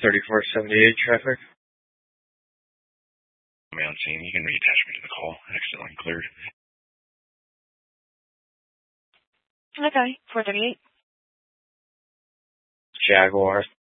3478 traffic. I'm on scene. You can reattach me to the call. Accidentally cleared. Okay, 438. Jaguar